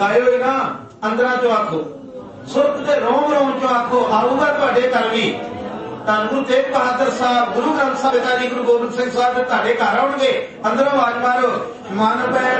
आए हुए ना अंदर चो आखो सुरत के रोम रोम चो आखो आऊगा तुहाडे घर भी धन गुरु तेग बहादुर साहब गुरु ग्रंथ साहिब जी गुरु गोबिंद सिंह साहब तुहाडे घर आउणगे अंदरों आवाज मारो मन